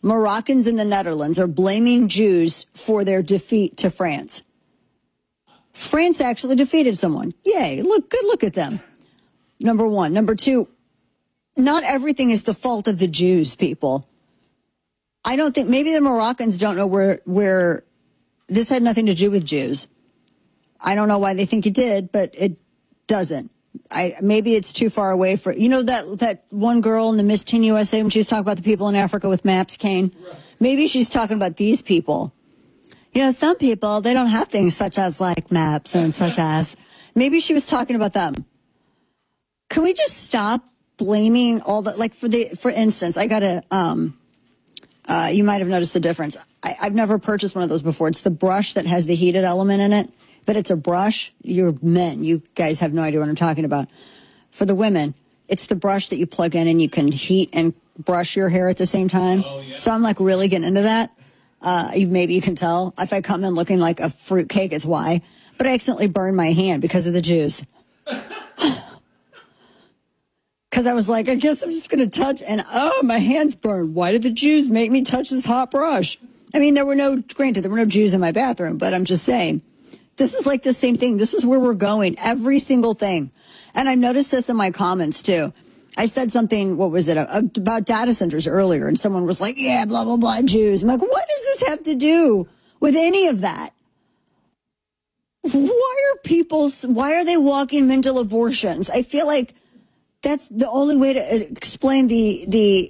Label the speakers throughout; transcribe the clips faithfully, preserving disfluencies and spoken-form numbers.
Speaker 1: Moroccans in the Netherlands are blaming Jews for their defeat to France. France actually defeated someone. Yay, look, good look at them. Number one. Number two, not everything is the fault of the Jews, people. I don't think, maybe the Moroccans don't know where, where this had nothing to do with Jews. I don't know why they think it did, but it doesn't. I, maybe it's too far away for, you know, that, that one girl in the Miss Teen U S A when she was talking about the people in Africa with maps, Kane? Right. Maybe she's talking about these people. You know, some people, they don't have things such as like maps and such as. Maybe she was talking about them. Can we just stop blaming all the, like for the, for instance, I got a, um, uh, you might have noticed the difference. I, I've never purchased one of those before. It's the brush that has the heated element in it, but it's a brush. You're men. You guys have no idea what I'm talking about. For the women, it's the brush that you plug in and you can heat and brush your hair at the same time. Oh, yeah. So I'm like really getting into that. Uh, you, maybe you can tell if I come in looking like a fruitcake, it's why. But I accidentally burned my hand because of the Jews. Because I was like, I guess I'm just going to touch, and oh, my hand's burned. Why did the Jews make me touch this hot brush? I mean, there were no, granted, there were no Jews in my bathroom, but I'm just saying, this is like the same thing. This is where we're going, every single thing. And I noticed this in my comments, too. I said something, what was it, about data centers earlier, and someone was like, yeah, blah, blah, blah, Jews. I'm like, what does this have to do with any of that? Why are people, why are they walking mental abortions? I feel like that's the only way to explain the the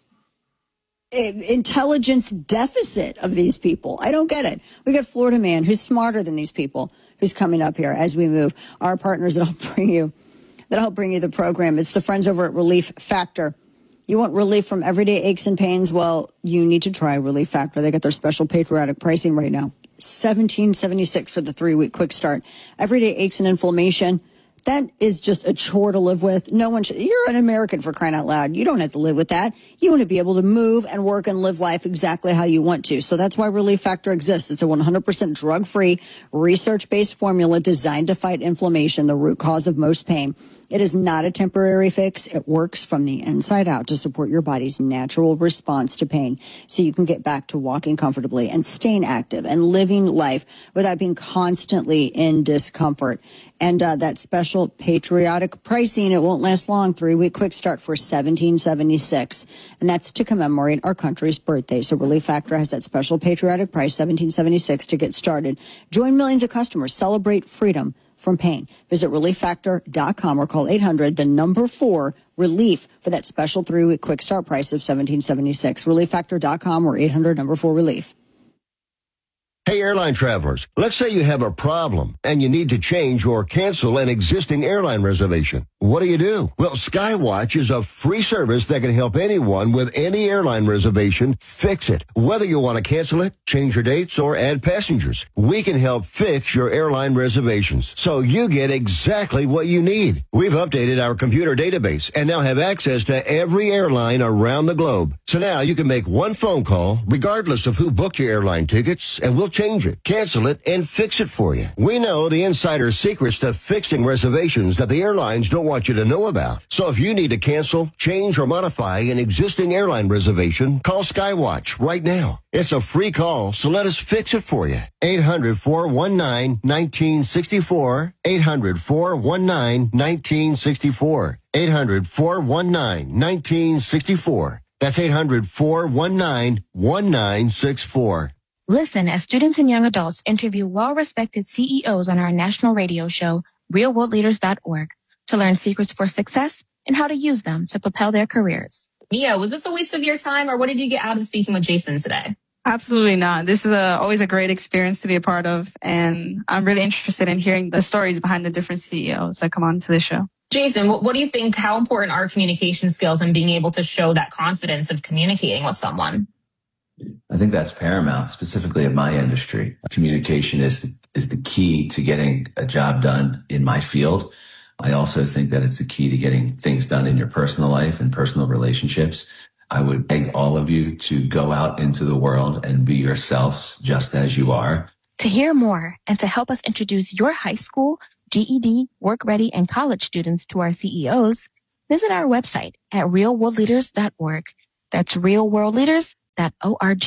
Speaker 1: intelligence deficit of these people. I don't get it. We got Florida Man who's smarter than these people who's coming up here as we move. Our partners that'll bring you that'll help bring you the program. It's the friends over at Relief Factor. You want relief from everyday aches and pains? Well, you need to try Relief Factor. They got their special patriotic pricing right now. seventeen seventy-six for the three-week quick start. Everyday aches and inflammation. That is just a chore to live with. No one should. You're an American, for crying out loud. You don't have to live with that. You want to be able to move and work and live life exactly how you want to. So that's why Relief Factor exists. It's a one hundred percent drug-free, research-based formula designed to fight inflammation, the root cause of most pain. It is not a temporary fix. It works from the inside out to support your body's natural response to pain so you can get back to walking comfortably and staying active and living life without being constantly in discomfort. And uh, that special patriotic pricing, it won't last long, three-week quick start for seventeen seventy-six. And that's to commemorate our country's birthday. So Relief Factor has that special patriotic price, seventeen seventy-six, to get started. Join millions of customers. Celebrate freedom from pain. Visit relief factor dot com or call eight hundred, the number four, relief for that special three-week quick start price of seventeen seventy-six. relief factor dot com or eight hundred, number four, relief.
Speaker 2: Hey, airline travelers, let's say you have a problem and you need to change or cancel an existing airline reservation. What do you do? Well, Skywatch is a free service that can help anyone with any airline reservation fix it. Whether you want to cancel it, change your dates, or add passengers, we can help fix your airline reservations so you get exactly what you need. We've updated our computer database and now have access to every airline around the globe. So now you can make one phone call regardless of who booked your airline tickets, and we'll change it, cancel it, and fix it for you. We know the insider secrets to fixing reservations that the airlines don't want you to know about. So if you need to cancel, change, or modify an existing airline reservation, call Skywatch right now. It's a free call, so let us fix it for you. eight hundred, four one nine, one nine six four. eight hundred, four one nine, one nine six four. eight hundred, four one nine, one nine six four. That's eight hundred, four one nine, one nine six four.
Speaker 3: Listen as students and young adults interview well-respected C E Os on our national radio show, real world leaders dot org, to learn secrets for success and how to use them to propel their careers.
Speaker 4: Mia, was this a waste of your time, or what did you get out of speaking with Jason today?
Speaker 5: Absolutely not. This is a, always a great experience to be a part of, and I'm really interested in hearing the stories behind the different C E Os that come on to the show.
Speaker 4: Jason, what, what do you think, how important are communication skills and being able to show that confidence of communicating with someone?
Speaker 6: I think that's paramount, specifically in my industry. Communication is is the key to getting a job done in my field. I also think that it's the key to getting things done in your personal life and personal relationships. I would beg all of you to go out into the world and be yourselves just as you are.
Speaker 3: To hear more and to help us introduce your high school, G E D, work ready, and college students to our C E Os, visit our website at real world leaders dot org. That's real world leaders org.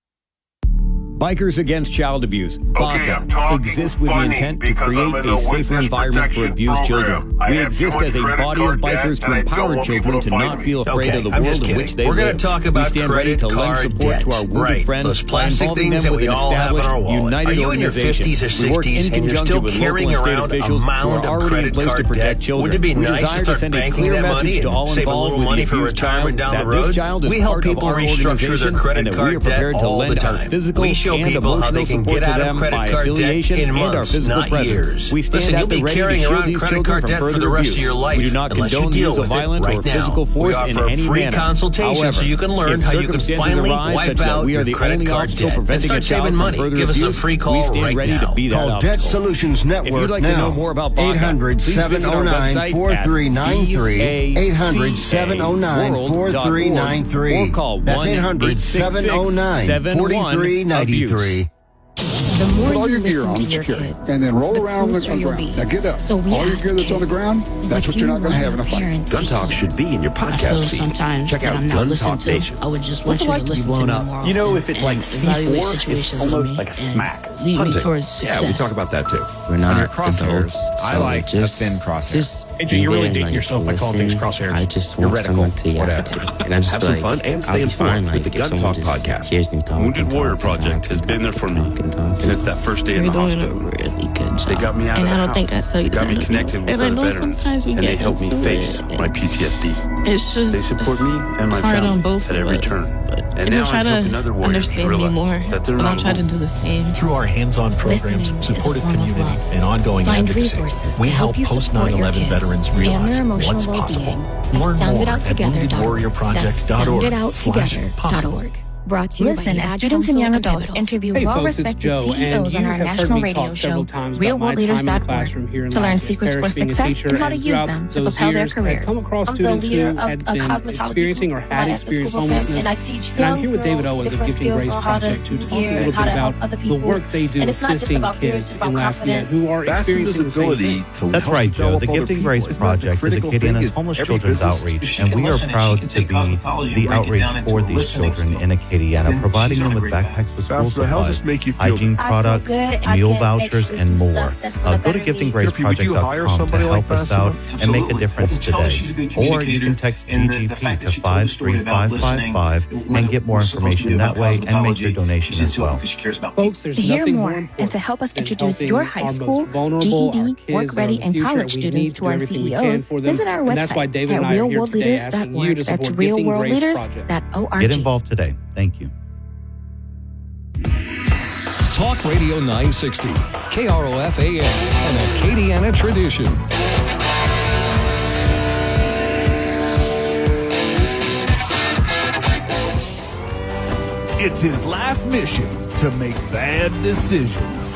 Speaker 7: Bikers Against Child Abuse, B A C
Speaker 8: Okay,
Speaker 7: A, exists with the intent to create a safer environment for abused children. We exist as a body of bikers to empower children to not feel afraid
Speaker 6: Okay,
Speaker 7: of the
Speaker 6: I'm
Speaker 7: world
Speaker 6: just
Speaker 7: in
Speaker 6: kidding.
Speaker 7: which they
Speaker 6: We're
Speaker 7: live.
Speaker 6: gonna talk about
Speaker 7: we stand ready
Speaker 6: credit
Speaker 7: to lend
Speaker 6: card
Speaker 7: support
Speaker 6: debt.
Speaker 7: to our wounded
Speaker 6: Right,
Speaker 7: friends
Speaker 6: those
Speaker 7: by
Speaker 6: plastic
Speaker 7: involving
Speaker 6: things
Speaker 7: them
Speaker 6: that
Speaker 7: with
Speaker 6: we
Speaker 7: an
Speaker 6: all have in
Speaker 7: established,
Speaker 6: our wallet.
Speaker 7: united
Speaker 6: Are you in your
Speaker 7: organization.
Speaker 6: fifties or
Speaker 7: We work
Speaker 6: sixties
Speaker 7: in
Speaker 6: and you're
Speaker 7: conjunction
Speaker 6: still
Speaker 7: with
Speaker 6: carrying
Speaker 7: local and state
Speaker 6: around a
Speaker 7: officials who
Speaker 6: mound
Speaker 7: are
Speaker 6: of
Speaker 7: already in
Speaker 6: credit
Speaker 7: place to
Speaker 6: card
Speaker 7: protect
Speaker 6: debt?
Speaker 7: children.
Speaker 6: Wouldn't it be
Speaker 7: we
Speaker 6: nice
Speaker 7: desire
Speaker 6: to
Speaker 7: to
Speaker 6: start
Speaker 7: send a
Speaker 6: banking
Speaker 7: clear
Speaker 6: that
Speaker 7: message
Speaker 6: money
Speaker 7: to all
Speaker 6: and save a
Speaker 7: involved
Speaker 6: little
Speaker 7: with
Speaker 6: money
Speaker 7: the
Speaker 6: for
Speaker 7: abused child
Speaker 6: retirement down the
Speaker 7: that this
Speaker 6: road?
Speaker 7: child is
Speaker 6: We help
Speaker 7: part of
Speaker 6: people
Speaker 7: our
Speaker 6: restructure their
Speaker 7: organization
Speaker 6: credit
Speaker 7: and that
Speaker 6: card
Speaker 7: we are
Speaker 6: debt
Speaker 7: prepared to
Speaker 6: all the
Speaker 7: lend our
Speaker 6: time.
Speaker 7: physical
Speaker 6: We show
Speaker 7: and
Speaker 6: people how they
Speaker 7: emotional
Speaker 6: can
Speaker 7: support
Speaker 6: get
Speaker 7: to
Speaker 6: out of
Speaker 7: them
Speaker 6: credit
Speaker 7: by
Speaker 6: card debt
Speaker 7: affiliation
Speaker 6: in
Speaker 7: and our
Speaker 6: months,
Speaker 7: physical
Speaker 6: not
Speaker 7: presence.
Speaker 6: years.
Speaker 7: We stand
Speaker 6: Listen,
Speaker 7: at
Speaker 6: you'll
Speaker 7: the
Speaker 6: be
Speaker 7: ready to
Speaker 6: carrying
Speaker 7: shield
Speaker 6: around
Speaker 7: these
Speaker 6: credit
Speaker 7: children
Speaker 6: card
Speaker 7: from
Speaker 6: debt for
Speaker 7: further
Speaker 6: the rest of
Speaker 7: abuse.
Speaker 6: your life
Speaker 7: We do not
Speaker 6: unless you
Speaker 7: condone the
Speaker 6: deal
Speaker 7: use of
Speaker 6: with it
Speaker 7: violence
Speaker 6: right
Speaker 7: or
Speaker 6: now.
Speaker 7: physical force
Speaker 6: We
Speaker 7: in
Speaker 6: offer a
Speaker 7: any
Speaker 6: free
Speaker 7: manner.
Speaker 6: consultation
Speaker 7: However,
Speaker 6: so you can learn
Speaker 7: if
Speaker 6: how you can
Speaker 7: circumstances
Speaker 6: finally
Speaker 7: arise
Speaker 6: wipe
Speaker 7: such that
Speaker 6: out
Speaker 7: we are
Speaker 6: your
Speaker 7: the
Speaker 6: credit
Speaker 7: only
Speaker 6: card
Speaker 7: obstacle
Speaker 6: debt and
Speaker 7: preventing
Speaker 6: start
Speaker 7: a child
Speaker 6: saving
Speaker 7: from
Speaker 6: money.
Speaker 7: further
Speaker 6: Give us a
Speaker 7: abuse,
Speaker 6: free call
Speaker 7: we stand
Speaker 6: right
Speaker 7: ready
Speaker 6: now.
Speaker 7: to be that
Speaker 2: Call
Speaker 7: obstacle.
Speaker 2: Debt Solutions
Speaker 7: If
Speaker 2: Network
Speaker 7: you'd like to
Speaker 2: now.
Speaker 7: know more about B A C A,
Speaker 2: eight hundred,
Speaker 7: please
Speaker 2: seven
Speaker 7: visit
Speaker 2: oh
Speaker 7: our
Speaker 2: nine,
Speaker 7: website
Speaker 2: four three nine three.
Speaker 7: at
Speaker 2: eight hundred, seven oh nine, four three nine three.
Speaker 7: or call
Speaker 2: That's
Speaker 7: one
Speaker 2: eight hundred, seven oh nine, four three nine three.
Speaker 9: The more
Speaker 10: Put all
Speaker 9: you
Speaker 10: your gear
Speaker 9: listen
Speaker 10: on
Speaker 9: to your
Speaker 10: security,
Speaker 9: kids,
Speaker 10: and then roll
Speaker 9: the
Speaker 10: around on the
Speaker 9: closer you'll
Speaker 10: ground.
Speaker 9: be.
Speaker 10: Now get up.
Speaker 9: So we
Speaker 10: all your
Speaker 9: ask
Speaker 10: gear that's on the
Speaker 9: kids,
Speaker 10: ground, that's what
Speaker 9: do
Speaker 10: you're
Speaker 9: you
Speaker 10: not going to
Speaker 9: want
Speaker 10: have in a
Speaker 9: your
Speaker 10: fight.
Speaker 9: parents
Speaker 11: Gun
Speaker 9: to
Speaker 11: Talk
Speaker 9: hear?
Speaker 11: should be in your
Speaker 9: I
Speaker 11: podcast
Speaker 9: feel
Speaker 11: feed.
Speaker 9: sometimes
Speaker 11: Check
Speaker 9: that
Speaker 11: out
Speaker 9: I'm not
Speaker 11: Gun
Speaker 9: listened
Speaker 11: Talk
Speaker 9: to.
Speaker 11: Nation.
Speaker 9: I would just
Speaker 11: What's
Speaker 9: want
Speaker 11: it
Speaker 9: you
Speaker 11: like
Speaker 9: to
Speaker 11: to be
Speaker 9: listen
Speaker 11: blown
Speaker 9: to me
Speaker 11: up?
Speaker 9: more
Speaker 11: You know,
Speaker 9: often
Speaker 11: if it's
Speaker 9: and
Speaker 11: like C
Speaker 9: evaluate
Speaker 11: four, it's
Speaker 9: situations
Speaker 11: almost
Speaker 9: with me
Speaker 11: like a
Speaker 9: and
Speaker 11: smack.
Speaker 9: lead me
Speaker 11: Hunting.
Speaker 9: towards success.
Speaker 11: Yeah, we talk about that too.
Speaker 12: We're not
Speaker 11: On your crosshairs,
Speaker 12: adults,
Speaker 11: I
Speaker 12: so
Speaker 11: like
Speaker 12: just,
Speaker 11: a thin crosshair.
Speaker 12: Just
Speaker 11: Hey,
Speaker 12: be
Speaker 11: you're really
Speaker 12: there and,
Speaker 11: dating
Speaker 12: like,
Speaker 11: yourself by calling things
Speaker 12: listen.
Speaker 11: crosshairs.
Speaker 12: I just
Speaker 11: You're
Speaker 12: want
Speaker 11: reticle,
Speaker 12: someone to yell
Speaker 11: whatever.
Speaker 12: to, and I just
Speaker 11: Have
Speaker 12: be
Speaker 11: some
Speaker 12: like,
Speaker 11: fun and stay
Speaker 12: I'll be
Speaker 11: informed
Speaker 12: fine.
Speaker 11: with
Speaker 12: Like
Speaker 11: the
Speaker 12: if
Speaker 11: Gun
Speaker 12: someone
Speaker 11: Talk
Speaker 12: just
Speaker 11: podcast.
Speaker 12: hears me talking,
Speaker 13: Wounded Warrior
Speaker 12: talking,
Speaker 13: Project
Speaker 12: talking,
Speaker 13: has been there for me
Speaker 12: talking, talking.
Speaker 13: since that first day in
Speaker 14: You're
Speaker 13: the
Speaker 14: doing
Speaker 13: hospital.
Speaker 14: a really good job.
Speaker 13: They got me out
Speaker 14: and
Speaker 13: of the
Speaker 14: I don't
Speaker 13: house.
Speaker 14: think I tell you
Speaker 13: They got
Speaker 14: that
Speaker 13: me
Speaker 14: enough.
Speaker 13: connected with
Speaker 14: And I
Speaker 13: other
Speaker 14: know
Speaker 13: veterans,
Speaker 14: sometimes we
Speaker 13: and
Speaker 14: get
Speaker 13: they helped me
Speaker 14: into
Speaker 13: face
Speaker 14: it,
Speaker 13: my P T S D.
Speaker 14: It's just
Speaker 13: They support me and my
Speaker 14: hard
Speaker 13: family
Speaker 14: on both
Speaker 13: at
Speaker 14: of
Speaker 13: every
Speaker 14: us,
Speaker 13: turn.
Speaker 14: but
Speaker 13: And
Speaker 14: it'll
Speaker 13: now
Speaker 14: try
Speaker 13: I'm
Speaker 14: to
Speaker 13: helping other warriors
Speaker 14: understand me
Speaker 13: realize
Speaker 14: more,
Speaker 13: that they're
Speaker 14: but I'll
Speaker 13: not
Speaker 14: try to
Speaker 13: alone.
Speaker 14: do the same.
Speaker 15: Through our hands-on programs,
Speaker 9: Listening is a
Speaker 15: supportive
Speaker 9: form of
Speaker 15: community,
Speaker 9: love.
Speaker 15: and ongoing
Speaker 9: Find
Speaker 15: advocacy,
Speaker 9: resources
Speaker 15: we
Speaker 9: to help
Speaker 15: help
Speaker 9: you
Speaker 15: post
Speaker 9: support
Speaker 15: nine
Speaker 9: your
Speaker 15: eleven
Speaker 9: kids
Speaker 15: veterans
Speaker 9: and
Speaker 15: realize
Speaker 9: their emotional
Speaker 15: what's possible.
Speaker 9: well-being.
Speaker 15: Learn
Speaker 9: Sound
Speaker 15: more
Speaker 9: it out
Speaker 15: at
Speaker 9: together.
Speaker 15: wounded warrior project
Speaker 9: That's
Speaker 15: dot
Speaker 9: sound
Speaker 15: org
Speaker 9: it out
Speaker 15: slash
Speaker 9: together dot
Speaker 15: possible.
Speaker 9: org. Brought to you
Speaker 3: Listen
Speaker 9: by the
Speaker 3: as
Speaker 9: Ad
Speaker 3: students and
Speaker 9: Council
Speaker 3: young
Speaker 9: of
Speaker 3: adults
Speaker 9: Pivotal.
Speaker 3: interview
Speaker 16: Hey folks, it's
Speaker 3: well-respected
Speaker 16: Joe, and
Speaker 3: C E Os
Speaker 16: you
Speaker 3: on our
Speaker 16: have heard
Speaker 3: national
Speaker 16: me
Speaker 3: radio
Speaker 16: talk several
Speaker 3: show,
Speaker 16: times
Speaker 3: real
Speaker 16: about my
Speaker 3: world
Speaker 16: time
Speaker 3: leaders
Speaker 16: in the
Speaker 3: dot
Speaker 16: classroom here
Speaker 3: org,
Speaker 16: in
Speaker 3: to learn
Speaker 16: Lafayette
Speaker 3: secrets for
Speaker 16: Parish being a
Speaker 3: success
Speaker 16: teacher,
Speaker 3: and how to
Speaker 16: and
Speaker 3: use
Speaker 16: throughout
Speaker 3: them to
Speaker 16: those
Speaker 3: propel their
Speaker 16: years had
Speaker 3: careers.
Speaker 16: come across
Speaker 3: I'm the
Speaker 16: students who
Speaker 3: leader of
Speaker 16: had
Speaker 3: a
Speaker 16: been
Speaker 3: cosmetology
Speaker 16: experiencing or
Speaker 3: group
Speaker 16: had
Speaker 3: at the
Speaker 16: experienced
Speaker 3: school of
Speaker 16: homelessness,
Speaker 3: and I teach
Speaker 16: and I'm
Speaker 3: young
Speaker 16: here with David
Speaker 3: girls
Speaker 16: Owens of
Speaker 3: different
Speaker 16: Gifting
Speaker 3: skills
Speaker 16: Grace
Speaker 3: on how to
Speaker 16: Project to talk a
Speaker 3: hear
Speaker 16: little
Speaker 3: how
Speaker 16: bit
Speaker 3: to help
Speaker 16: about
Speaker 3: other
Speaker 16: the
Speaker 3: people.
Speaker 16: work they do
Speaker 3: And it's not just
Speaker 16: assisting
Speaker 3: about fear, it's
Speaker 16: kids
Speaker 3: about
Speaker 16: in Lafayette
Speaker 3: confidence.
Speaker 16: who are experiencing the same thing.
Speaker 17: That's right, Joe. The Gifting Grace Project is Acadiana's homeless children's outreach, and we are proud to be the outreach for these children in Acadiana, providing them with backpacks with school supplies, hygiene products, meal vouchers, and more. Uh, go to gifting grace project dot com to help us out and make a difference today. Or you can text G G P to five three five five five and get more information that way and make your donation as well.
Speaker 16: Folks, there's
Speaker 3: To hear
Speaker 16: nothing
Speaker 3: more
Speaker 16: more
Speaker 3: and
Speaker 16: important
Speaker 3: to help us
Speaker 16: than
Speaker 3: introduce
Speaker 16: helping
Speaker 3: your high
Speaker 16: our
Speaker 3: school,
Speaker 16: most vulnerable,
Speaker 3: G E D,
Speaker 16: our kids
Speaker 3: work
Speaker 16: that
Speaker 3: ready,
Speaker 16: are
Speaker 3: and
Speaker 16: the future,
Speaker 3: college
Speaker 16: we
Speaker 3: students
Speaker 16: need
Speaker 3: to our
Speaker 16: everything we can
Speaker 3: C E Os,
Speaker 16: for them,
Speaker 3: visit our
Speaker 16: and that's why
Speaker 3: website
Speaker 16: David
Speaker 3: at
Speaker 16: and I are
Speaker 3: real
Speaker 16: here
Speaker 3: world
Speaker 16: today
Speaker 3: leaders
Speaker 16: asking
Speaker 3: dot
Speaker 16: you
Speaker 3: org.
Speaker 16: to
Speaker 3: That's
Speaker 16: support
Speaker 3: real
Speaker 16: Gifting
Speaker 3: world
Speaker 16: Grace
Speaker 3: leaders
Speaker 16: Project.
Speaker 3: dot org.
Speaker 17: Get involved today. Thank you.
Speaker 18: Talk Radio nine sixty, K R O F A M, an Acadiana tradition.
Speaker 19: It's his life mission to make bad decisions.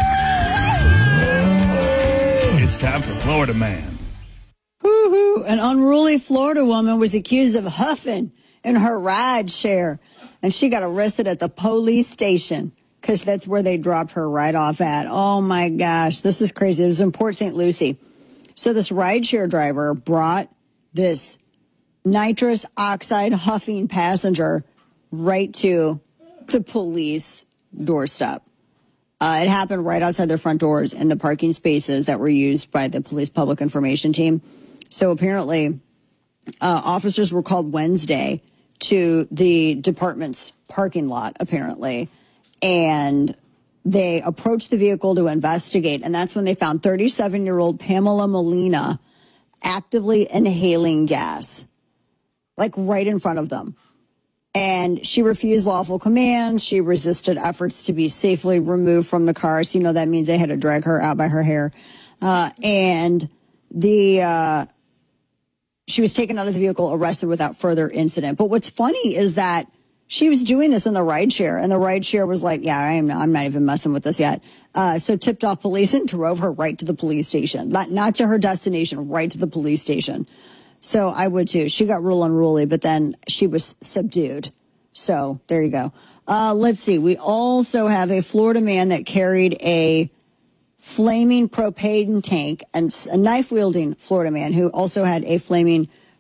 Speaker 19: It's time for Florida Man.
Speaker 1: Woo-hoo. An unruly Florida woman was accused of huffing in her ride share, and she got arrested at the police station because that's where they dropped her right off at. Oh, my gosh. This is crazy. It was in Port Saint Lucie. So this rideshare driver brought this nitrous oxide huffing passenger right to the police doorstep. Uh, it happened right outside their front doors in the parking spaces that were used by the police public information team. So apparently, uh, officers were called Wednesday to the department's parking lot, apparently, and they approached the vehicle to investigate. And that's when they found thirty-seven-year-old Pamela Molina actively inhaling gas, like right in front of them. And she refused lawful commands. She resisted efforts to be safely removed from the car. So, you know, that means they had to drag her out by her hair. Uh, and the, uh, she was taken out of the vehicle, arrested without further incident. But what's funny is that she was doing this in the rideshare, and the rideshare was like, yeah, I'm not, I'm not even messing with this yet. Uh, so tipped off police and drove her right to the police station, not, not to her destination, right to the police station. So I would too. She got real unruly, but then she was subdued. So there you go. Uh, let's see. We also have a Florida man that carried a flaming propane tank, and a knife wielding Florida man who also had a flaming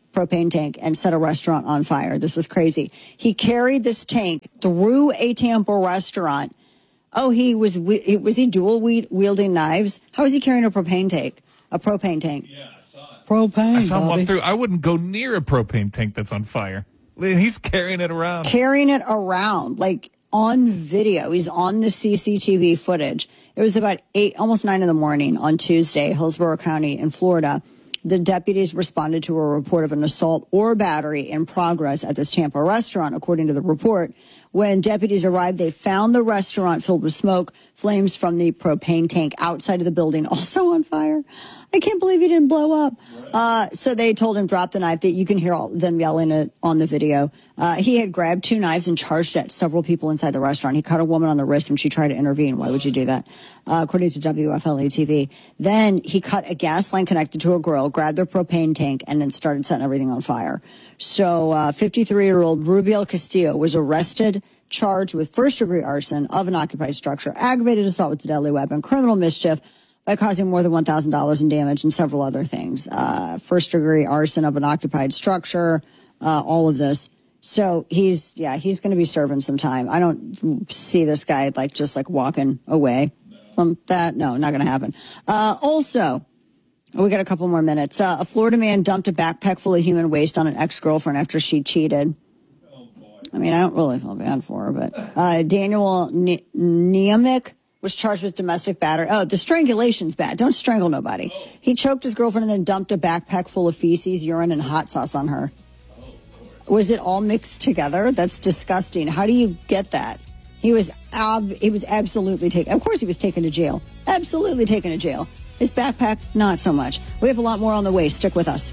Speaker 1: propane tank and set a restaurant on fire. This is crazy. He carried this tank through a Tampa restaurant. Oh, he was, was he dual wielding knives? How is he carrying a propane tank? A propane tank.
Speaker 8: Yeah, I saw it.
Speaker 1: Propane,
Speaker 8: I saw him walk
Speaker 1: Bobby.
Speaker 8: through. I wouldn't go near a propane tank that's on fire. He's carrying it around.
Speaker 1: Carrying it around, like on video. He's on the C C T V footage. It was about eight, almost nine in the morning on Tuesday, Hillsborough County in Florida. The deputies responded to a report of an assault or battery in progress at this Tampa restaurant, according to the report. When deputies arrived, they found the restaurant filled with smoke, flames from the propane tank outside of the building also on fire. I can't believe he didn't blow up. Uh, so they told him, drop the knife. That you can hear all them yelling it on the video. Uh, he had grabbed two knives and charged at several people inside the restaurant. He cut a woman on the wrist when she tried to intervene. Why would you do that? Uh, according to W F L A T V. Then he cut a gas line connected to a grill, grabbed their propane tank, and then started setting everything on fire. So uh, fifty-three-year-old Rubiel Castillo was arrested, charged with first-degree arson of an occupied structure, aggravated assault with a deadly weapon, criminal mischief by causing more than one thousand dollars in damage, and several other things. Uh, first-degree arson of an occupied structure, uh, all of this. So he's, yeah, he's going to be serving some time. I don't see this guy, like, just, like, walking away from that. No, not going to happen. Uh, also, we got a couple more minutes. Uh, a Florida man dumped a backpack full of human waste on an ex-girlfriend after she cheated. I mean, I don't really feel bad for her, but uh, Daniel ne- Niemick was charged with domestic battery. Oh, the strangulation's bad. Don't strangle nobody. He choked his girlfriend and then dumped a backpack full of feces, urine, and hot sauce on her. Was it all mixed together? That's disgusting. How do you get that? He was ab- he was absolutely taken. Of course he was taken to jail. Absolutely taken to jail. His backpack, not so much. We have a lot more on the way. Stick with us.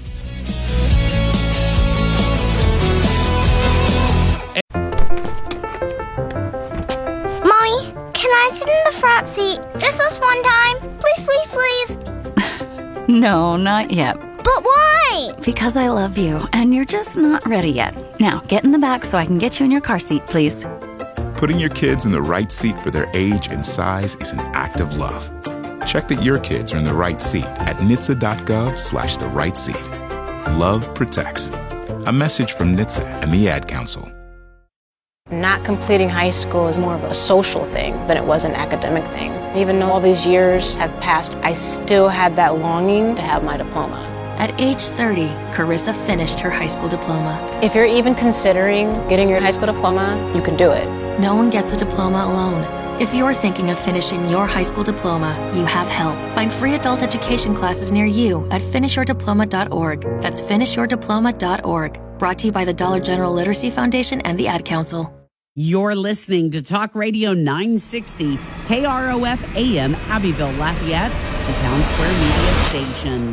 Speaker 10: Mommy, can I sit in the front seat just this one time? Please, please, please.
Speaker 11: No, not yet.
Speaker 10: But why?
Speaker 11: Because I love you, and you're just not ready yet. Now, get in the back so I can get you in your car seat, please.
Speaker 12: Putting your kids in the right seat for their age and size is an act of love. Check that your kids are in the right seat at N H T S A dot gov slash the right seat. Love protects. A message from N H T S A and the Ad Council.
Speaker 14: Not completing high school is more of a social thing than it was an academic thing. Even though all these years have passed, I still had that longing to have my diploma.
Speaker 9: At age thirty, Carissa finished her high school diploma.
Speaker 14: If you're even considering getting your high school diploma, you can do it.
Speaker 9: No one gets a diploma alone. If you're thinking of finishing your high school diploma, you have help. Find free adult education classes near you at finish your diploma dot org. That's finish your diploma dot org. Brought to you by the Dollar General Literacy Foundation and the Ad Council.
Speaker 20: You're listening to Talk Radio nine sixty, K R O F A M, Abbeville, Lafayette, the Town Square Media Station.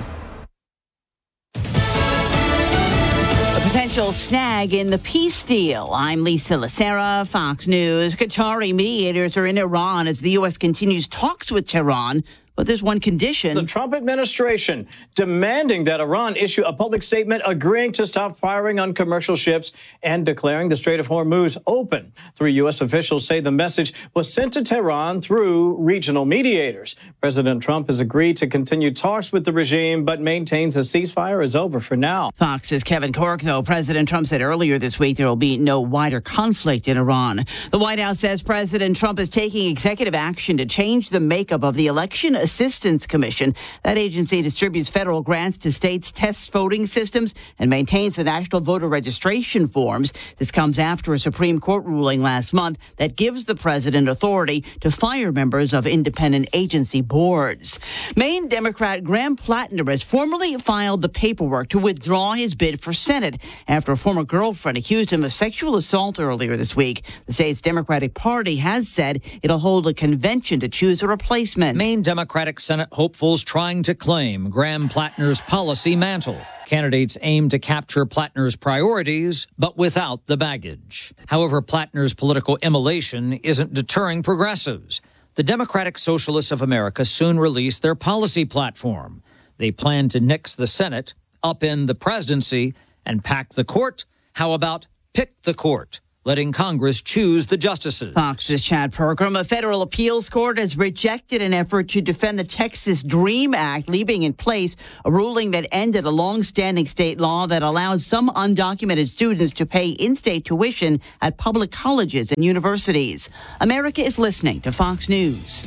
Speaker 20: A potential snag in the peace deal. I'm Lisa Lacera, Fox News. Qatari mediators are in Iran as the U S continues talks with Tehran. But there's one condition.
Speaker 21: The Trump administration demanding that Iran issue a public statement agreeing to stop firing on commercial ships and declaring the Strait of Hormuz open. Three U S officials say the message was sent to Tehran through regional mediators. President Trump has agreed to continue talks with the regime, but maintains the ceasefire is over for now.
Speaker 20: Fox's Kevin Corke, though. President Trump said earlier this week there will be no wider conflict in Iran. The White House says President Trump is taking executive action to change the makeup of the election Assistance Commission. That agency distributes federal grants to states, tests voting systems, and maintains the national voter registration forms. This comes after a Supreme Court ruling last month that gives the president authority to fire members of independent agency boards. Maine Democrat Graham Plattner has formally filed the paperwork to withdraw his bid for Senate after a former girlfriend accused him of sexual assault earlier this week. The state's Democratic Party has said it'll hold a convention to choose a replacement.
Speaker 22: Maine Democratic Senate hopefuls trying to claim Graham Plattner's policy mantle. Candidates aim to capture Plattner's priorities, but without the baggage. However, Plattner's political immolation isn't deterring progressives. The Democratic Socialists of America soon released their policy platform. They plan to nix the Senate, upend the presidency, and pack the court. How about pick the court? letting Congress choose the justices.
Speaker 20: Fox's Chad Pergram. A federal appeals court has rejected an effort to defend the Texas DREAM Act, leaving in place a ruling that ended a long-standing state law that allowed some undocumented students to pay in-state tuition at public colleges and universities. America is listening to Fox News.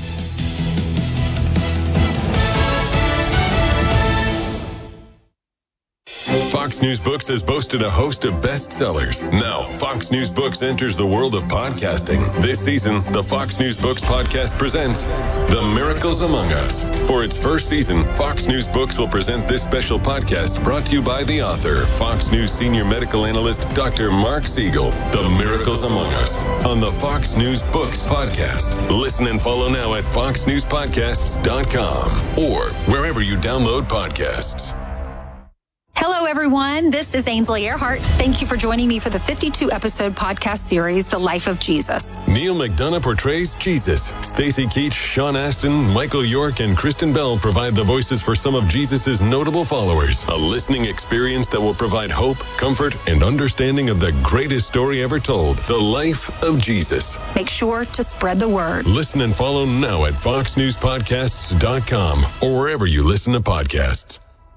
Speaker 4: Fox News Books has boasted a host of bestsellers. Now, Fox News Books enters the world of podcasting. This season, the Fox News Books podcast presents The Miracles Among Us. For its first season, Fox News Books will present this special podcast brought to you by the author, Fox News senior medical analyst, Doctor Mark Siegel. The Miracles Among Us on the Fox News Books podcast. Listen and follow now at fox news podcasts dot com or wherever you download podcasts.
Speaker 5: Hello, everyone. This is Ainsley Earhart. Thank you for joining me for the fifty-two episode podcast series, The Life of Jesus.
Speaker 4: Neil McDonough portrays Jesus. Stacey Keach, Sean Astin, Michael York, and Kristen Bell provide the voices for some of Jesus's notable followers. A listening experience that will provide hope, comfort, and understanding of the greatest story ever told, The Life of Jesus.
Speaker 5: Make sure to spread the word.
Speaker 4: Listen and follow now at fox news podcasts dot com or wherever you listen to podcasts.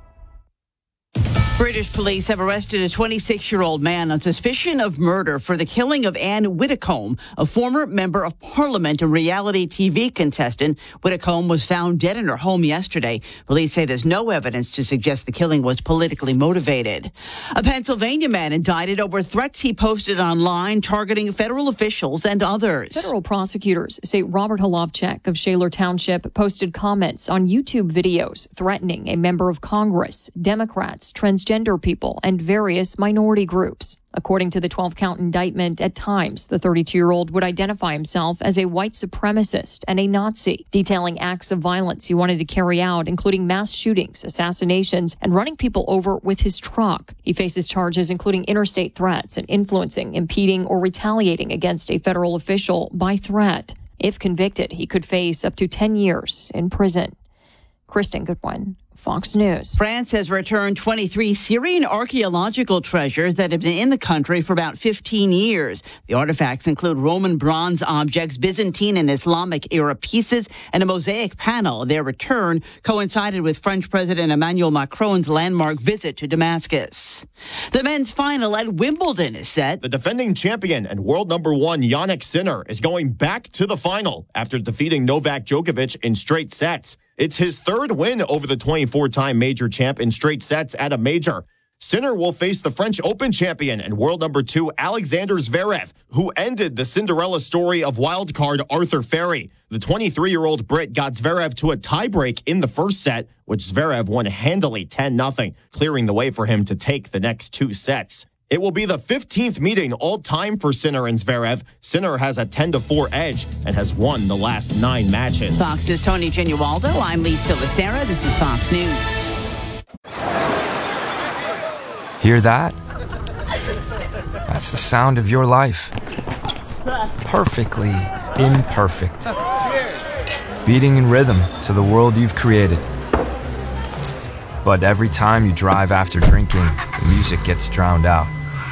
Speaker 20: British police have arrested a twenty-six-year-old man on suspicion of murder for the killing of Anne Widdecombe, a former member of parliament and reality T V contestant. Widdecombe was found dead in her home yesterday. Police say there's no evidence to suggest the killing was politically motivated. A Pennsylvania man indicted over threats he posted online targeting federal officials and others.
Speaker 23: Federal prosecutors say Robert Holovchek of Shaler Township posted comments on YouTube videos threatening a member of Congress, Democrats, transgender people, and various minority groups. According to the twelve-count indictment, at times, the thirty-two-year-old would identify himself as a white supremacist and a Nazi, detailing acts of violence he wanted to carry out, including mass shootings, assassinations, and running people over with his truck. He faces charges including interstate threats and influencing, impeding, or retaliating against a federal official by threat. If convicted, he could face up to ten years in prison. Kristen Goodwin, Fox News.
Speaker 20: France has returned twenty-three Syrian archaeological treasures that have been in the country for about fifteen years. The artifacts include Roman bronze objects, Byzantine and Islamic era pieces, and a mosaic panel. Their return coincided with French President Emmanuel Macron's landmark visit to Damascus. The men's final at Wimbledon is set.
Speaker 24: The defending champion and world number one Jannik Sinner is going back to the final after defeating Novak Djokovic in straight sets. It's his third win over the twenty-four-time major champ in straight sets at a major. Sinner will face the French Open champion and world number two Alexander Zverev, who ended the Cinderella story of wildcard Arthur Ferry. The twenty-three-year-old Brit got Zverev to a tiebreak in the first set, which Zverev won handily ten nothing, clearing the way for him to take the next two sets. It will be the fifteenth meeting all-time for Sinner and Zverev. Sinner has a ten to four edge and has won the last nine matches.
Speaker 20: Fox's Tony Genualdo. I'm Lisa Lacera. This is Fox News.
Speaker 25: Hear that? That's the sound of your life. Perfectly imperfect. Beating in rhythm to the world you've created. But every time you drive after drinking, the music gets drowned out.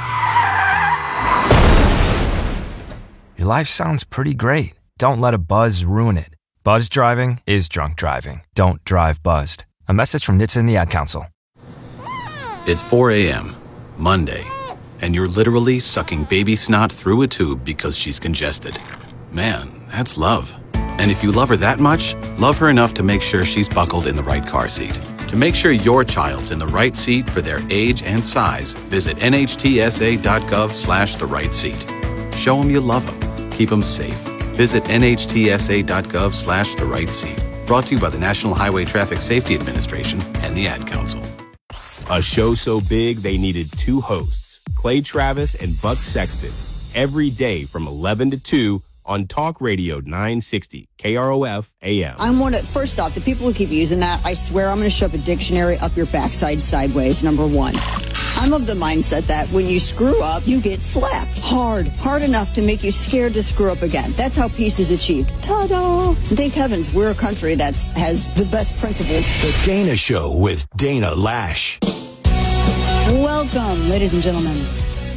Speaker 25: Your life sounds pretty great. Don't let a buzz ruin it. Buzz driving is drunk driving. Don't drive buzzed. A message from N H T S A and the Ad Council.
Speaker 26: It's four a.m., Monday, and you're literally sucking baby snot through a tube because she's congested. Man, that's love. And if you love her that much, love her enough to make sure she's buckled in the right car seat. To make sure your child's in the right seat for their age and size, visit nhtsa.gov slash the right seat. Show them you love them. Keep them safe. Visit nhtsa.gov slash the right seat. Brought to you by the National Highway Traffic Safety Administration and the Ad Council.
Speaker 27: A show so big they needed two hosts, Clay Travis and Buck Sexton, every day from eleven to two on Talk Radio nine sixty, K R O F A M.
Speaker 1: I'm one of, first off, the people who keep using that, I swear I'm going to shove a dictionary up your backside sideways, number one. I'm of the mindset that when you screw up, you get slapped hard, hard enough to make you scared to screw up again. That's how peace is achieved. Ta-da! Thank heavens we're a country that has the best principles.
Speaker 19: The Dana Show with Dana Lash.
Speaker 1: Welcome, ladies and gentlemen,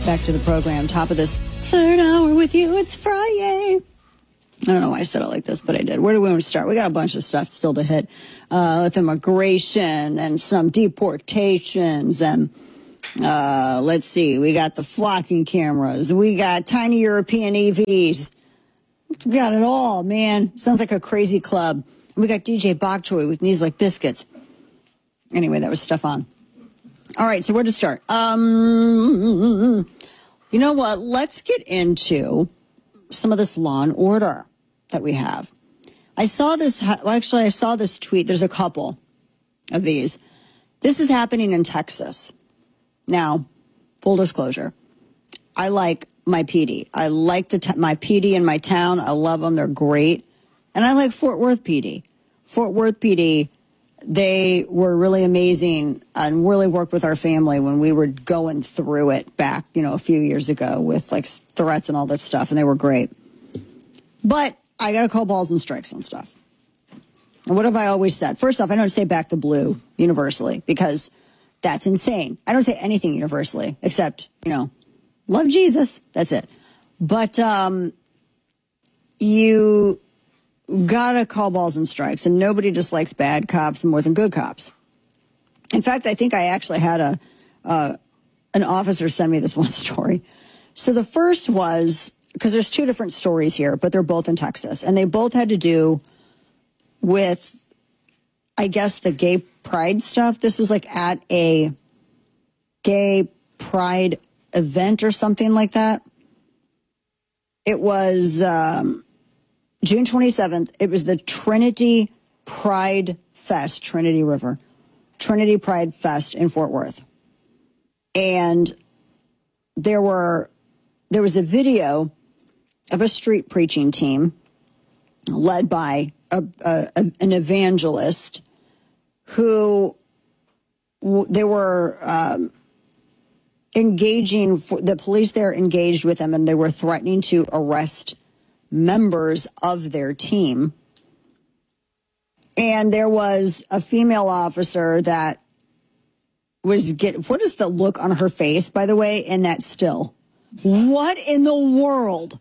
Speaker 1: back to the program. Top of this third hour with you. It's Friday. I don't know why I said it like this, but I did. Where do we want to start? We got a bunch of stuff still to hit uh, with immigration and some deportations. And uh, let's see. We got the flocking cameras. We got tiny European E Vs. We got it all, man. Sounds like a crazy club. We got D J Bok Choy with knees like biscuits. Anyway, that was Stefan. All right, so where to start? Um, you know what? Let's get into some of this law and order that we have. I saw this, well, actually, I saw this tweet. There's a couple of these. This is happening in Texas. Now, full disclosure, I like my P D. I like the t- my P D in my town. I love them. They're great. And I like Fort Worth P D. Fort Worth P D, they were really amazing and really worked with our family when we were going through it back, you know, a few years ago with like threats and all that stuff. And they were great. But I got to call balls and strikes on stuff. And what have I always said? First off, I don't say back the blue universally because that's insane. I don't say anything universally except, you know, love Jesus. That's it. But um, you gotta call balls and strikes, and nobody dislikes bad cops more than good cops. In fact, I think I actually had a uh, an officer send me this one story. So the first was, because there's two different stories here, but they're both in Texas, and they both had to do with, I guess, the gay pride stuff. This was like at a gay pride event or something like that. It was um, June twenty-seventh. It was the Trinity Pride Fest, Trinity River, Trinity Pride Fest in Fort Worth. And there were, there was a video of a street preaching team led by a, a, an evangelist who w- they were um, engaging, the police there engaged with them, and they were threatening to arrest members of their team. And there was a female officer that was get. What is the look on her face, by the way, in that still? What in the world?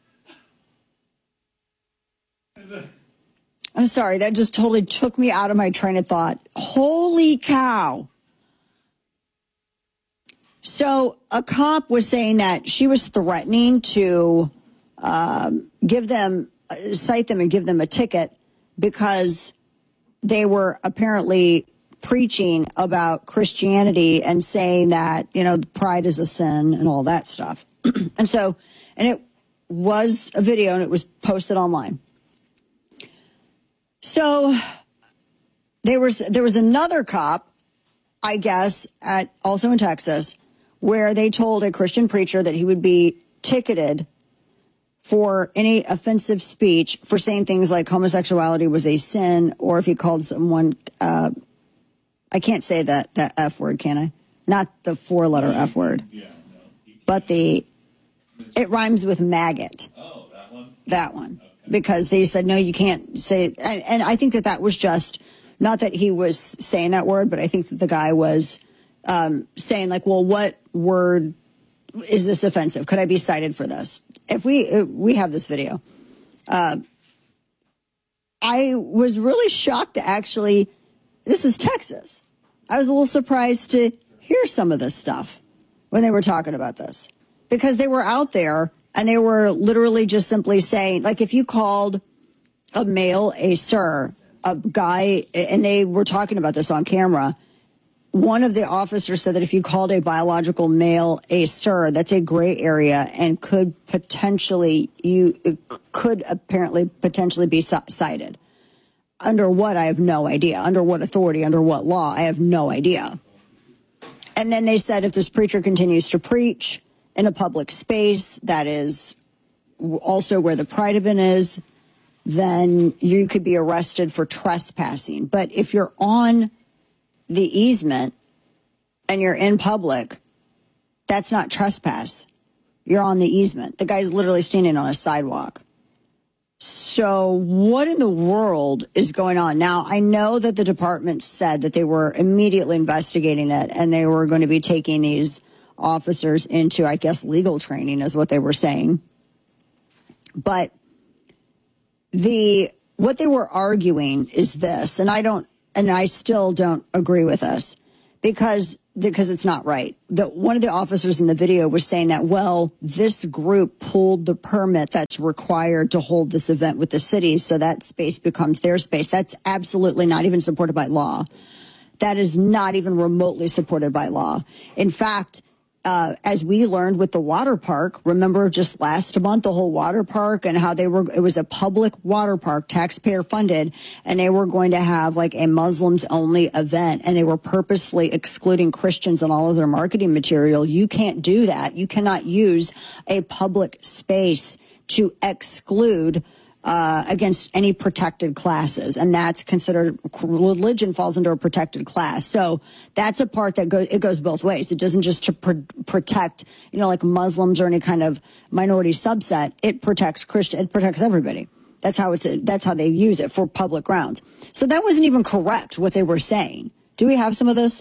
Speaker 1: I'm sorry, that just totally took me out of my train of thought. Holy cow. So a cop was saying that she was threatening to um, give them, uh, cite them and give them a ticket because they were apparently preaching about Christianity and saying that, you know, pride is a sin and all that stuff. And so, and it was a video and it was posted online. So there was, there was another cop, I guess, at also in Texas, where they told a Christian preacher that he would be ticketed for any offensive speech for saying things like homosexuality was a sin, or if he called someone, uh, I can't say that, that F word, can I? Not the four letter F word, but the, it rhymes with maggot.
Speaker 8: Oh, that one?
Speaker 1: That one. Okay. Because they said, no, you can't say, and, and I think that that was just, not that he was saying that word, but I think that the guy was um, saying like, well, what word is this offensive? Could I be cited for this? If we, if we have this video. Uh, I was really shocked to actually, this is Texas. I was a little surprised to hear some of this stuff when they were talking about this, because they were out there and they were literally just simply saying, like, if you called a male a sir, a guy, and they were talking about this on camera, one of the officers said that if you called a biological male a sir, that's a gray area and could potentially, you could apparently potentially be cited. Under what? I have no idea. Under what authority? Under what law? I have no idea. And then they said if this preacher continues to preach in a public space, that is also where the pride event is, then you could be arrested for trespassing. But if you're on the easement and you're in public, that's not trespass. You're on the easement. The guy's literally standing on a sidewalk. So what in the world is going on? Now, I know that the department said that they were immediately investigating it and they were going to be taking these officers into, I guess, legal training is what they were saying. But the what they were arguing is this, and I don't, and I still don't agree with this because because it's not right. The, one of the officers in the video was saying that, well, this group pulled the permit that's required to hold this event with the city, so that space becomes their space. That's absolutely not even supported by law. That is not even remotely supported by law. In fact, uh, as we learned with the water park, remember just last month, the whole water park and how they were, it was a public water park, taxpayer funded, and they were going to have like a Muslims only event, and they were purposefully excluding Christians in all of their marketing material. You can't do that. You cannot use a public space to exclude Uh, against any protected classes, and that's considered, religion falls under a protected class. So that's a part that goes, it goes both ways. It doesn't just to pr- protect, you know, like Muslims or any kind of minority subset. It protects Christian, it protects everybody. That's how it's, that's how they use it for public grounds. So that wasn't even correct what they were saying. Do we have some of this?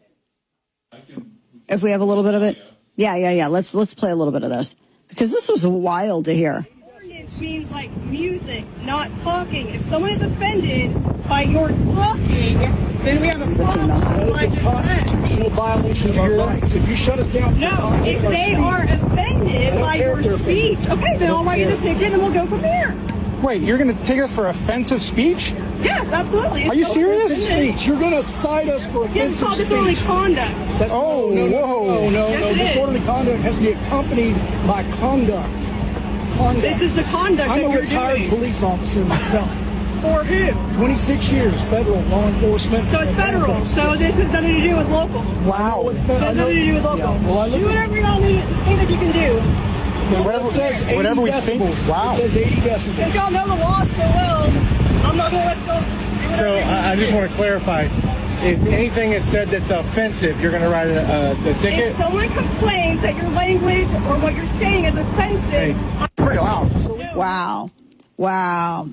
Speaker 1: If we have a little bit of it? Yeah, yeah, yeah. Let's, let's play a little bit of this because this was wild to hear.
Speaker 2: Means like music, not talking. If someone is offended by your talking, then we have a problem. Like a constitutional violation of your rights. If you shut us down, no. If they are offended by your speech, okay, then I'll write you this ticket, and then we'll go from there.
Speaker 3: Wait, you're going to take us for offensive speech?
Speaker 2: Yes, absolutely.
Speaker 3: Are you serious?
Speaker 2: Speech.
Speaker 3: You're going to cite us for offensive
Speaker 2: yes, it's called
Speaker 3: speech?
Speaker 2: disorderly conduct.
Speaker 3: That's oh, no, no, whoa. No, no,
Speaker 2: yes,
Speaker 3: no. Disorderly conduct has to be accompanied by conduct. Conduct.
Speaker 2: This is the conduct
Speaker 3: I'm
Speaker 2: that
Speaker 3: a
Speaker 2: you're
Speaker 3: retired
Speaker 2: doing.
Speaker 3: police officer myself.
Speaker 2: For who?
Speaker 3: twenty-six years, federal law enforcement.
Speaker 2: So it's federal. So this has nothing to do with local.
Speaker 3: Wow.
Speaker 2: It has nothing to do with local.
Speaker 3: Yeah. Well,
Speaker 2: do whatever y'all need, think that you can do.
Speaker 3: Well, whatever, it says eighty whatever we decibels. think. Wow. It says eighty decibels.
Speaker 2: Since y'all know the law so well, I'm not going to let y'all.
Speaker 3: So I, I just want to clarify. If anything is said that's offensive, you're going to write a, a, a ticket?
Speaker 2: If someone complains that your language or what you're saying is offensive...
Speaker 3: Hey, pretty loud.
Speaker 1: Wow. Wow.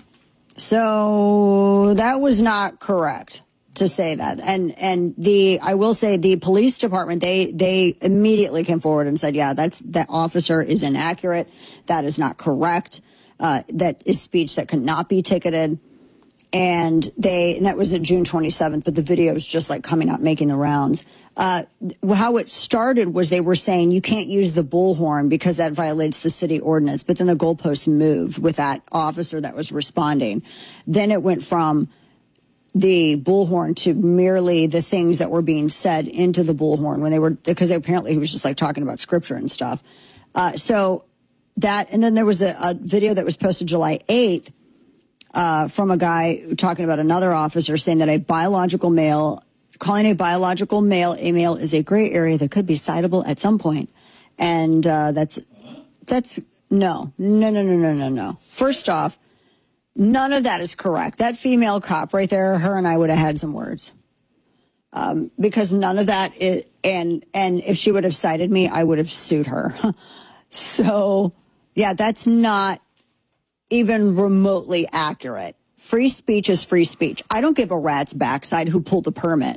Speaker 1: So that was not correct to say that. And and the I will say the police department, they they immediately came forward and said, yeah, that's that officer is inaccurate. That is not correct. Uh, that is speech that cannot be ticketed. And they, and that was at June twenty-seventh, but the video is just like coming out, making the rounds. Uh, how it started was they were saying you can't use the bullhorn because that violates the city ordinance. But then the goalposts moved with that officer that was responding. Then it went from the bullhorn to merely the things that were being said into the bullhorn when they were, because they, apparently he was just like talking about scripture and stuff. Uh, so that, and then there was a, a video that was posted July eighth. Uh, from a guy talking about another officer saying that a biological male, calling a biological male a male is a gray area that could be citable at some point. And uh, that's, that's, no, no, no, no, no, no, no. First off, none of that is correct. That female cop right there, her and I would have had some words. Um, because none of that is, and, and if she would have cited me, I would have sued her. So, yeah, that's not even remotely accurate. Free speech is free speech. I don't give a rat's backside who pulled the permit.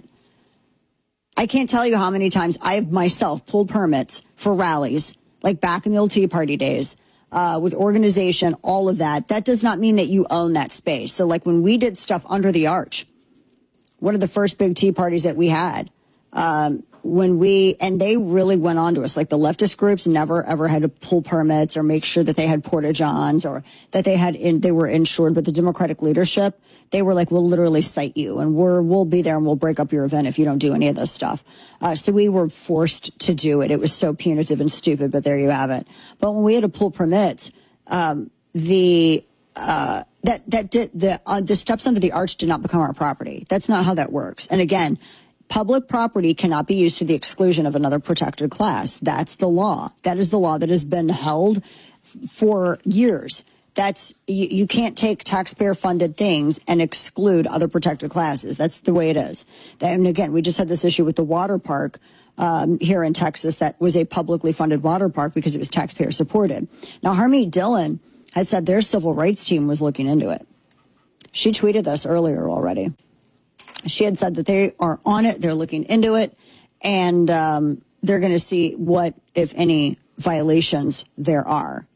Speaker 1: I can't tell you how many times I have myself pulled permits for rallies, like back in the old Tea Party days, uh, with organization, all of that. That does not mean that you own that space. So like when we did stuff under the arch, one of the first big Tea Parties that we had, um, when we, and they really went on to us, like the leftist groups never ever had to pull permits or make sure that they had porta-johns or that they had, in, they were insured, but the Democratic leadership, they were like, we'll literally cite you and we're, we'll be there and we'll break up your event if you don't do any of this stuff. Uh, so we were forced to do it. It was so punitive and stupid, but there you have it. But when we had to pull permits, um, the, uh, that, that did, the, uh, the steps under the arch did not become our property. That's not how that works. And again, public property cannot be used to the exclusion of another protected class. That's the law. That is the law that has been held f- for years. That's, you, you can't take taxpayer funded things and exclude other protected classes. That's the way it is. And again, we just had this issue with the water park um, here in Texas that was a publicly funded water park because it was taxpayer supported. Now, Harmeet Dillon had said their civil rights team was looking into it. She tweeted this earlier already. She had said that they are on it, they're looking into it, and um, they're going to see what, if any, violations there are.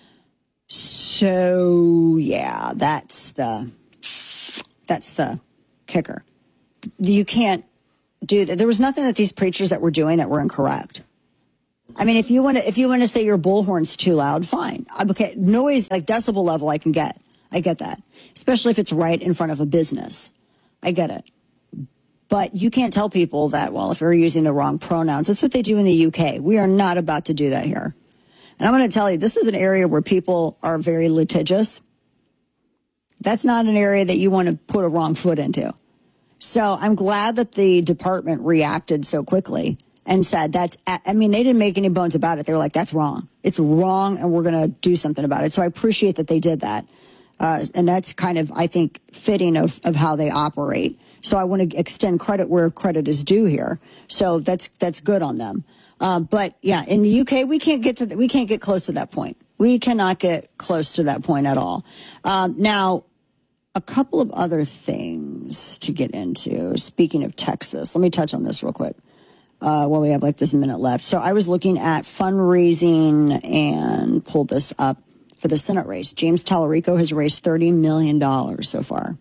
Speaker 1: So, yeah, that's the that's the kicker. You can't do that. There was nothing that these preachers that were doing that were incorrect. I mean, if you want to, if you want to say your bullhorn's too loud, fine. Okay, noise, like decibel level, I can get. I get that. Especially if it's right in front of a business. I get it. But you can't tell people that, well, if you're using the wrong pronouns. That's what they do in the U K. We are not about to do that here. And I'm going to tell you, this is an area where people are very litigious. That's not an area that you want to put a wrong foot into. So I'm glad that the department reacted so quickly and said that's, I mean, they didn't make any bones about it. They were like, that's wrong. It's wrong, and we're going to do something about it. So I appreciate that they did that. Uh, and that's kind of, I think, fitting of, of how they operate. So I want to extend credit where credit is due here. So that's that's good on them. Uh, but yeah, in the U K, we can't get to the, we can't get close to that point. We cannot get close to that point at all. Um, now, a couple of other things to get into. Speaking of Texas, let me touch on this real quick. Uh, while we have like this minute left. So I was looking at fundraising and pulled this up for the Senate race. James Tallarico has raised thirty million dollars so far.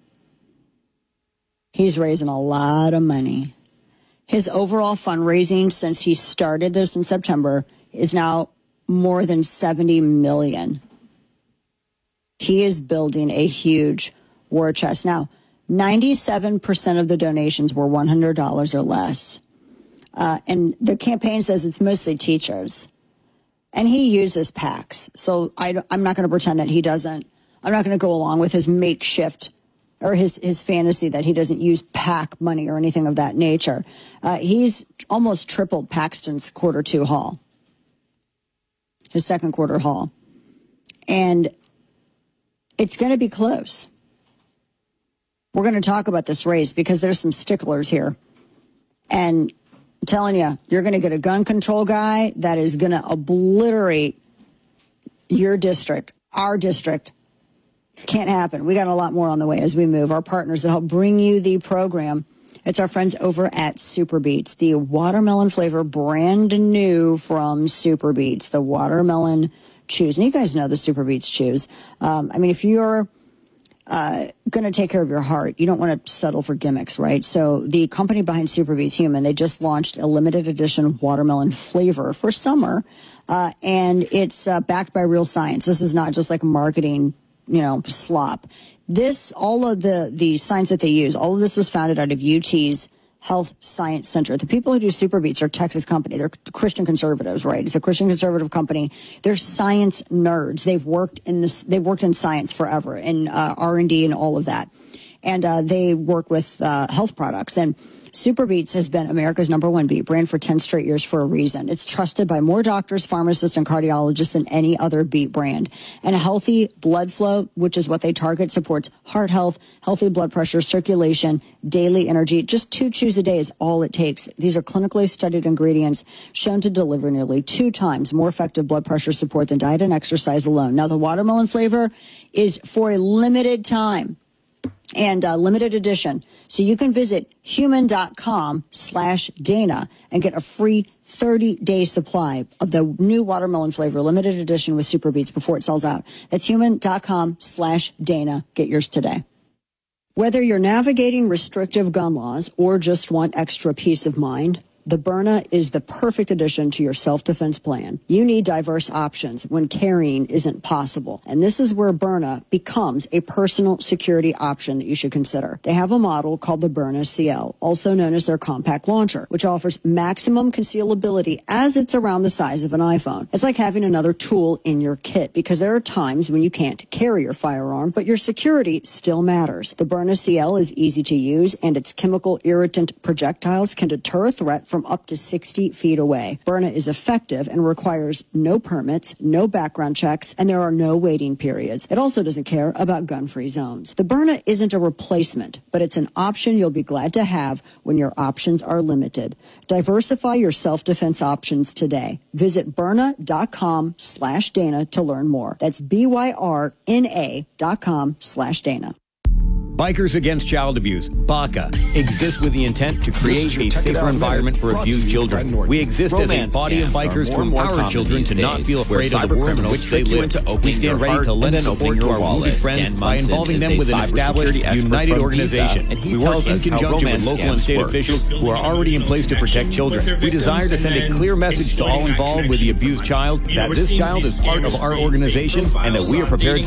Speaker 1: He's raising a lot of money. His overall fundraising since he started this in September is now more than seventy million dollars. He is building a huge war chest. Now, ninety-seven percent of the donations were one hundred dollars or less. Uh, and the campaign says it's mostly teachers. And he uses PACs. So I, I'm not going to pretend that he doesn't. I'm not going to go along with his makeshift or his, his fantasy that he doesn't use PAC money or anything of that nature. Uh, he's almost tripled Paxton's quarter two haul, his second quarter haul. And it's going to be close. We're going to talk about this race because there's some sticklers here. And I'm telling you, you're going to get a gun control guy that is going to obliterate your district, our district. It can't happen. We got a lot more on the way as we move. Our partners that help bring you the program. It's our friends over at Super Beets, the watermelon flavor, brand new from Super Beets, the watermelon chews. And you guys know the Super Beets chews. Um, I mean, if you're Uh, going to take care of your heart, you don't want to settle for gimmicks, right? So the company behind Super Beets Human, they just launched a limited edition watermelon flavor for summer, uh, and it's uh, backed by real science. This is not just like marketing, you know, slop. This, all of the the science that they use, all of this was founded out of U T's Health Science Center. The people who do Super Beets are a Texas company. They're Christian conservatives, right? It's a Christian conservative company. They're science nerds. They've worked in this. They've worked in science forever, in uh, R and D and all of that. And uh, they work with uh, health products. And Super Beets has been America's number one beet brand for ten straight years for a reason. It's trusted by more doctors, pharmacists, and cardiologists than any other beet brand. And a healthy blood flow, which is what they target, supports heart health, healthy blood pressure, circulation, daily energy. Just two chews a day is all it takes. These are clinically studied ingredients shown to deliver nearly two times more effective blood pressure support than diet and exercise alone. Now, the watermelon flavor is for a limited time and uh, limited edition. So you can visit human.com slash Dana and get a free thirty-day supply of the new watermelon flavor, limited edition with Super Beets before it sells out. That's human.com slash Dana. Get yours today. Whether you're navigating restrictive gun laws or just want extra peace of mind, the Byrna is the perfect addition to your self-defense plan. You need diverse options when carrying isn't possible. And this is where Byrna becomes a personal security option that you should consider. They have a model called the Byrna C L, also known as their compact launcher, which offers maximum concealability as it's around the size of an iPhone. It's like having another tool in your kit because there are times when you can't carry your firearm, but your security still matters. The Byrna C L is easy to use, and its chemical irritant projectiles can deter a threat from from up to sixty feet away. Byrna is effective and requires no permits, no background checks, and there are no waiting periods. It also doesn't care about gun-free zones. The Byrna isn't a replacement, but it's an option you'll be glad to have when your options are limited. Diversify your self-defense options today. Visit Byrna.com slash Dana to learn more. That's B Y R N A dot com slash Dana.
Speaker 6: Bikers Against Child Abuse, BACA, exists with the intent to create a safer environment for abused children. We exist as a body of bikers to empower children to not feel afraid of the world in which they live. We stand ready to lend support to our wounded friends by involving them with an established, united organization. We work in conjunction with local and state officials who are already in place to protect children. We desire to send a clear message to all involved with the abused child that this child is part of our organization and that we are prepared to